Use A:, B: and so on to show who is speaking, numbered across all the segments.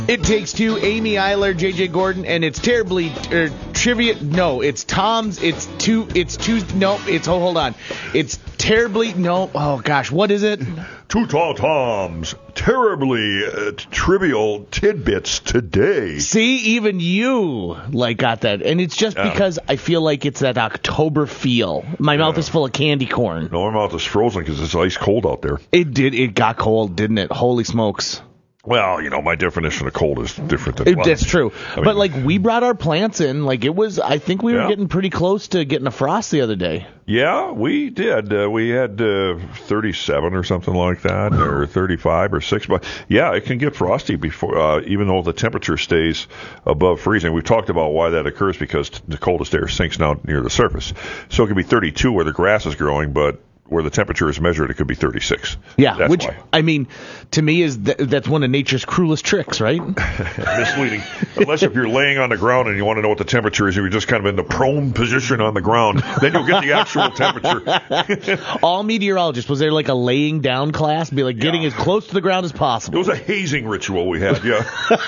A: It Takes Two, Amy Eiler, J.J. Gordon, and it's terribly trivia. No, it's Tom's. It's Tuesday. No, hold on. It's terribly. No, oh gosh, what is it?
B: Two Tall Toms, terribly trivial tidbits today.
A: See, even you got that, and it's just because I feel like it's that October feel. My mouth is full of candy corn.
B: No, my mouth is frozen because it's ice cold out there.
A: It got cold, didn't it? Holy smokes.
B: Well, my definition of cold is different than mine.
A: That's true. But we brought our plants in. I think we were getting pretty close to getting a frost the other day.
B: Yeah, we did. We had 37 or something like that, or 35 or 6. But yeah, it can get frosty before, even though the temperature stays above freezing. We've talked about why that occurs because the coldest air sinks down near the surface. So it could be 32 where the grass is growing, but where the temperature is measured, it could be 36.
A: Yeah,
B: that's
A: which,
B: why.
A: I mean, to me, that's one of nature's cruelest tricks, right?
B: Misleading. Unless if you're laying on the ground and you want to know what the temperature is, and you're just kind of in the prone position on the ground, then you'll get the actual temperature.
A: All meteorologists, was there a laying down class? Be getting as close to the ground as possible.
B: It was a hazing ritual we had, yeah.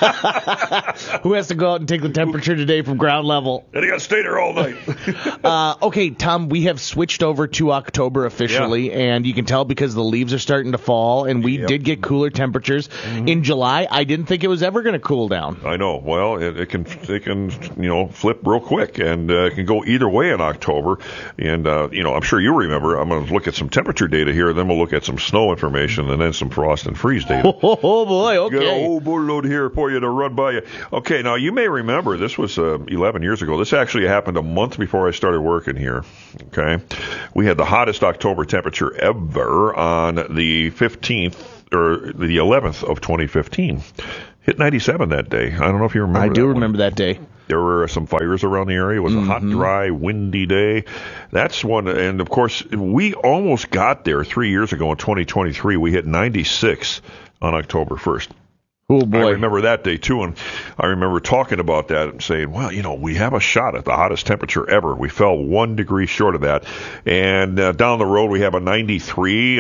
A: Who has to go out and take the temperature today from ground level?
B: And you got to stay there all night.
A: Okay, Tom, we have switched over to October officially. And you can tell because the leaves are starting to fall, and we did get cooler temperatures. Mm-hmm. In July, I didn't think it was ever going to cool down.
B: I know. Well, it can flip real quick, and it can go either way in October. And, I'm sure you remember, I'm going to look at some temperature data here, then we'll look at some snow information, and then some frost and freeze data.
A: Oh boy, okay.
B: Got a whole boatload here for you to run by you. Okay, now you may remember, this was 11 years ago. This actually happened a month before I started working here. Okay. We had the hottest October temperature ever on the 15th or the 11th of 2015. Hit 97 that day. I don't know if you remember.
A: I do remember that day.
B: There were some fires around the area. It was a hot, dry, windy day. That's one. And, of course, we almost got there 3 years ago in 2023. We hit 96 on October 1st.
A: Oh, boy.
B: I remember that day, too, and I remember talking about that and saying, well, we have a shot at the hottest temperature ever. We fell 1 degree short of that. And down the road, we have a 93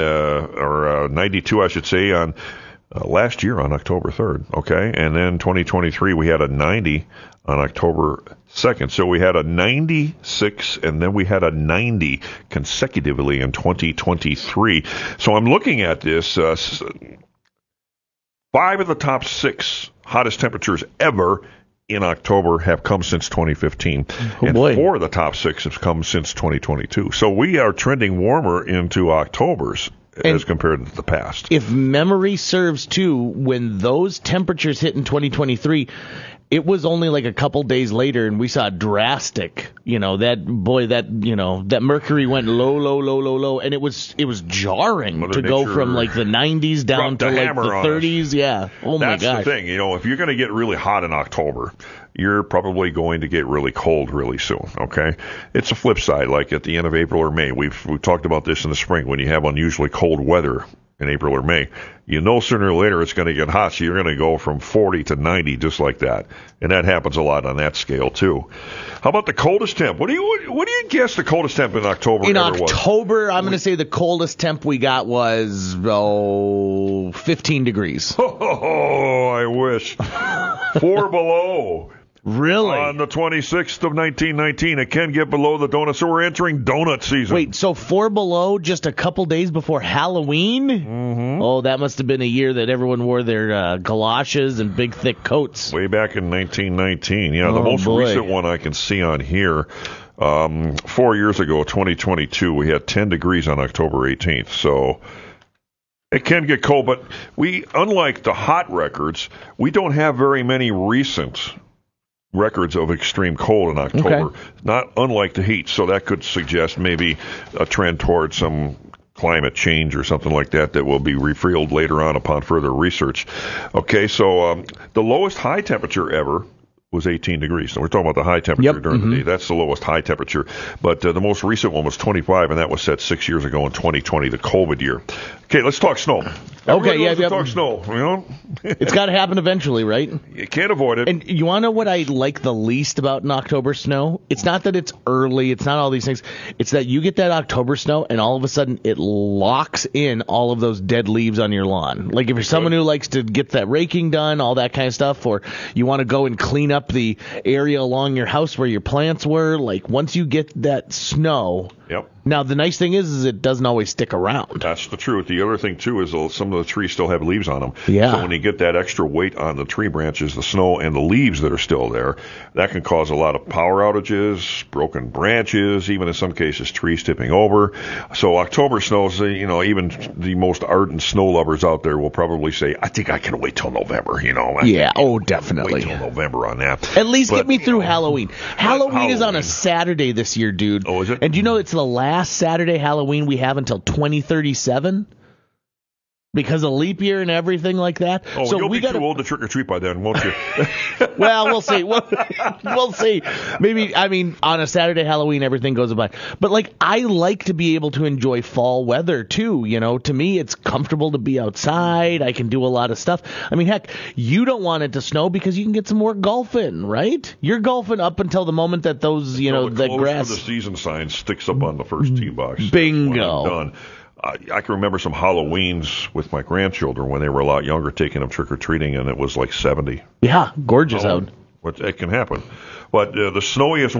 B: or 92, I should say, on last year on October 3rd, okay? And then 2023, we had a 90 on October 2nd. So we had a 96, and then we had a 90 consecutively in 2023. So I'm looking at this. 5 of the top 6 hottest temperatures ever in October have come since 2015.
A: Oh,
B: and
A: boy.
B: 4 of the top 6 have come since 2022. So we are trending warmer into Octobers as compared to the past.
A: If memory serves, too, when those temperatures hit in 2023, it was only a couple days later, and we saw drastic, that mercury went low, and it was jarring
B: Mother
A: to go
B: Nature
A: from the 90s down to the 30s. Yeah. Oh my gosh.
B: That's the thing. If you're going to get really hot in October, you're probably going to get really cold really soon, okay? It's a flip side, like at the end of April or May. We've talked about this in the spring when you have unusually cold weather in April or May. Sooner or later it's going to get hot, so you're going to go from 40 to 90 just like that. And that happens a lot on that scale, too. How about the coldest temp? What do you guess the coldest temp in October
A: in
B: ever was?
A: In October, I'm going to say the coldest temp we got was, 15 degrees.
B: Oh, I wish. 4 below.
A: Really?
B: On the 26th of 1919, it can get below the donut, so we're entering donut season.
A: Wait, so 4 below just a couple days before Halloween?
B: Mm-hmm.
A: Oh, that must have been a year that everyone wore their galoshes and big, thick coats.
B: Way back in 1919. Yeah, the most recent one I can see on here, 4 years ago, 2022, we had 10 degrees on October 18th, so it can get cold, but unlike the hot records, we don't have very many recent records of extreme cold in October, not unlike the heat. So that could suggest maybe a trend towards some climate change or something like that will be revealed later on upon further research. Okay, so the lowest high temperature ever was 18 degrees. So we're talking about the high temperature during the day. That's the lowest high temperature. But the most recent one was 25, and that was set 6 years ago in 2020, the COVID year. Okay, let's talk snow. Let's talk snow. You know,
A: it's got to happen eventually, right?
B: You can't avoid it.
A: And you want to know what I like the least about an October snow? It's not that it's early. It's not all these things. It's that you get that October snow, and all of a sudden it locks in all of those dead leaves on your lawn. Like if you're someone who likes to get that raking done, all that kind of stuff, or you want to go and clean up the area along your house where your plants were, like once you get that snow.
B: Yep.
A: Now, the nice thing is it doesn't always stick around.
B: That's the truth. The other thing, too, is some of the trees still have leaves on them.
A: Yeah.
B: So when you get that extra weight on the tree branches, the snow, and the leaves that are still there, that can cause a lot of power outages, broken branches, even in some cases trees tipping over. So October snows, even the most ardent snow lovers out there will probably say, I think I can wait till November,
A: Yeah, definitely.
B: Wait till November on that.
A: At least get me through Halloween. Halloween is on a Saturday this year, dude.
B: Oh, is it?
A: And do you know it's the last Saturday Halloween we have until 2037? Because of leap year and everything like that.
B: Oh, so you'll be too old to trick or treat by then, won't you?
A: Well, we'll see. We'll see. Maybe, on a Saturday Halloween, everything goes by. But, I like to be able to enjoy fall weather, too. To me, it's comfortable to be outside. I can do a lot of stuff. Heck, you don't want it to snow because you can get some more golfing, right? You're golfing up until the moment that those, the grass.
B: The season sign sticks up on the first tee box.
A: Bingo.
B: Done. I can remember some Halloweens with my grandchildren when they were a lot younger, taking them trick-or-treating, and it was like 70.
A: Yeah, gorgeous out.
B: It can happen. But the snowiest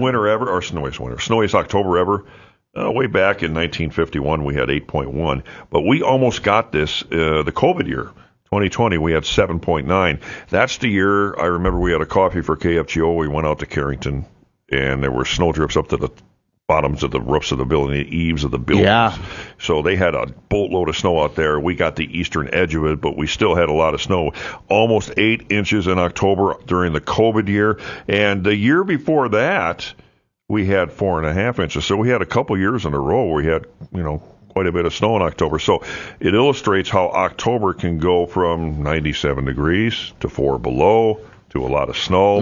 B: October ever, way back in 1951, we had 8.1. But we almost got this the COVID year. 2020, we had 7.9. That's the year I remember we had a coffee for KFGO. We went out to Carrington, and there were snow drifts up to the bottoms of the roofs of the building, the eaves of the buildings.
A: Yeah.
B: So they had a boatload of snow out there. We got the eastern edge of it, but we still had a lot of snow. Almost 8 inches in October during the COVID year. And the year before that, we had 4.5 inches. So we had a couple years in a row where we had, quite a bit of snow in October. So it illustrates how October can go from 97 degrees to 4 below, to a lot of snow.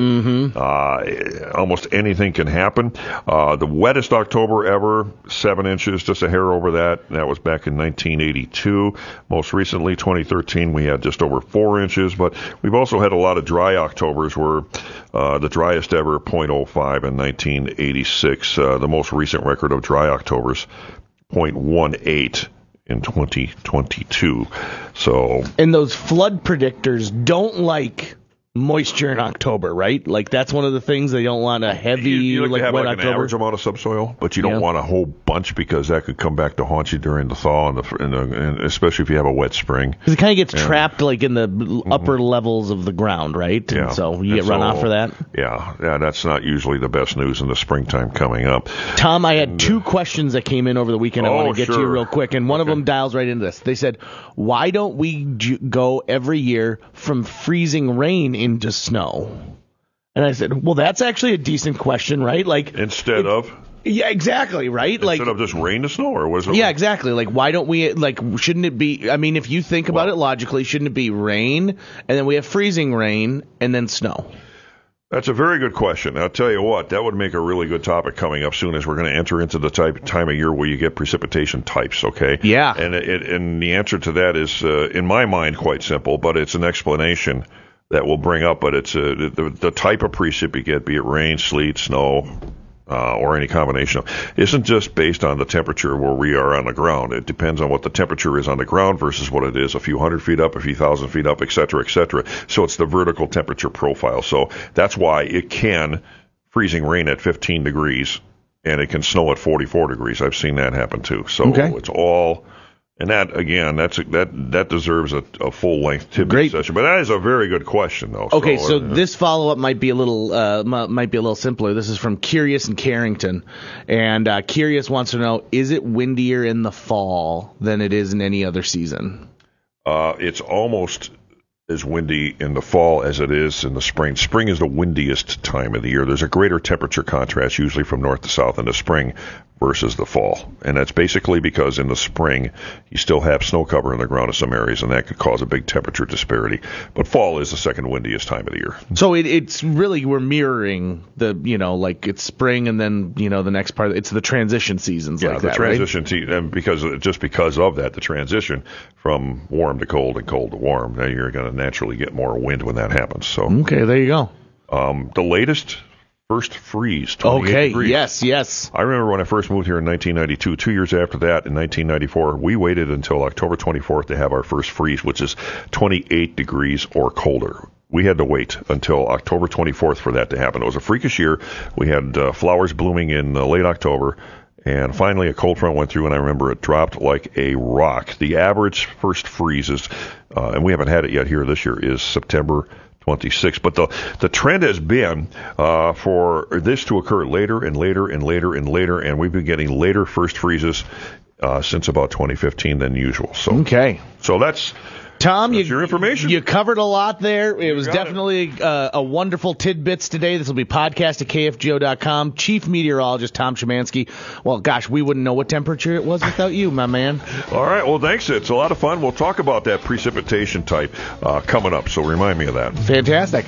B: Almost anything can happen. The wettest October ever, 7 inches, just a hair over that. That was back in 1982. Most recently, 2013, we had just over 4 inches. But we've also had a lot of dry Octobers, where the driest ever, 0.05 in 1986. The most recent record of dry Octobers, 0.18 in 2022.
A: And those flood predictors don't like moisture in October, right? That's one of the things they don't want a heavy,
B: you like to have
A: wet
B: an
A: October.
B: average amount of subsoil, but you don't want a whole bunch because that could come back to haunt you during the thaw, and especially if you have a wet spring.
A: Because it kind of gets trapped in the upper levels of the ground, right? And so you get run off for that.
B: Yeah, that's not usually the best news in the springtime coming up.
A: Tom, I had 2 questions that came in over the weekend. I want to get to you real quick, and one of them dials right into this. They said, why don't we go every year from freezing rain into snow? And I said, well, that's actually a decent question, right?
B: Instead of?
A: Yeah, exactly, right?
B: Instead of just rain to snow, or was it?
A: Yeah, exactly. Why don't we, shouldn't it be, if you think about it logically, shouldn't it be rain, and then we have freezing rain, and then snow?
B: That's a very good question. I'll tell you what, that would make a really good topic coming up soon, as we're going to enter into the time of year where you get precipitation types, okay?
A: Yeah.
B: And the answer to that is, in my mind, quite simple, but it's an explanation that we'll bring up. But it's the type of precip you get, be it rain, sleet, snow, or any combination of, isn't just based on the temperature where we are on the ground. It depends on what the temperature is on the ground versus what it is a few hundred feet up, a few thousand feet up, et cetera, et cetera. So it's the vertical temperature profile. So that's why it can freezing rain at 15 degrees and it can snow at 44 degrees. I've seen that happen too. So it's all, and that, again, that deserves a full-length tidbit session. But that is a very good question, though.
A: Okay, so this follow-up might be a little simpler. This is from Curious in Carrington, and Curious wants to know: is it windier in the fall than it is in any other season?
B: It's almost as windy in the fall as it is in the spring. Spring is the windiest time of the year. There's a greater temperature contrast, usually from north to south in the spring versus the fall. And that's basically because in the spring, you still have snow cover in the ground in some areas, and that could cause a big temperature disparity. But fall is the second windiest time of the year.
A: So it's really, we're mirroring the, like it's spring and then, the next part, it's the transition seasons like that,
B: transition season, and because of that, the transition from warm to cold and cold to warm, now you're going to naturally get more wind when that happens. So
A: okay, there you go.
B: The latest first freeze, 28 degrees.
A: Yes.
B: I remember when I first moved here in 1992. 2 years after that, in 1994, we waited until October 24th to have our first freeze, which is 28 degrees or colder. We had to wait until October 24th for that to happen. It was a freakish year. We had flowers blooming in late October, and finally a cold front went through, and I remember it dropped like a rock. The average first freezes, and we haven't had it yet here this year, is September 26. But the trend has been for this to occur later and later and later and later, and we've been getting later first freezes since about 2015 than usual. So
A: okay,
B: so that's
A: Tom,
B: your information.
A: You covered a lot there. It was definitely a wonderful tidbits today. This will be podcast at kfgo.com. Chief Meteorologist Tom Szymanski. Well, gosh, we wouldn't know what temperature it was without you, my man.
B: All right. Well, thanks. It's a lot of fun. We'll talk about that precipitation type coming up, so remind me of that.
A: Fantastic.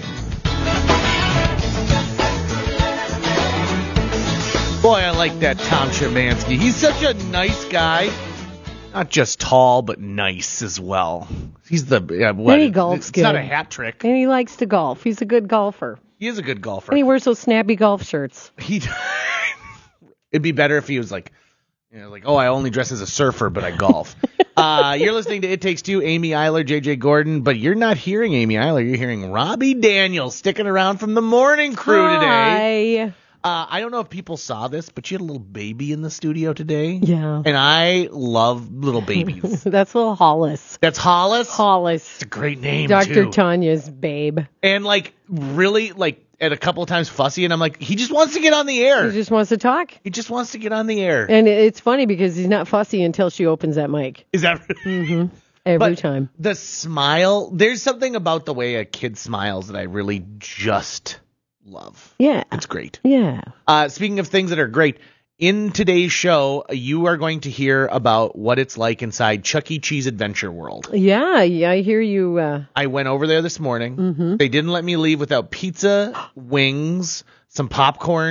A: Boy, I like that Tom Szymanski. He's such a nice guy. Not just tall, but nice as well. He's the
C: and he golfs
A: it's
C: good.
A: Not a hat trick.
C: And he likes to golf. He's a good golfer.
A: He is a good golfer.
C: And he wears those snappy golf shirts.
A: It'd be better if he was like, I only dress as a surfer, but I golf. You're listening to It Takes Two, Amy Eiler, JJ Gordon, but you're not hearing Amy Eiler. You're hearing Robbie Daniels sticking around from the morning crew today.
C: Hi.
A: I don't know if people saw this, but you had a little baby in the studio today.
C: Yeah.
A: And I love little babies.
C: That's little Hollis.
A: That's Hollis?
C: Hollis.
A: It's a great name,
C: Dr.
A: too.
C: Tanya's babe.
A: And, really, at a couple of times fussy, and I'm like, he just wants to get on the air.
C: He just wants to talk.
A: He just wants to get on the air.
C: And it's funny because he's not fussy until she opens that mic.
A: Is that
C: Mm-hmm. Every time.
A: The smile, there's something about the way a kid smiles that I really just love.
C: Yeah.
A: It's great.
C: Yeah.
A: Speaking of things that are great, in today's show, you are going to hear about what it's like inside Chuck E. Cheese Adventure World.
C: Yeah, I hear you.
A: I went over there this morning.
C: Mm-hmm.
A: They didn't let me leave without pizza, wings, some popcorn,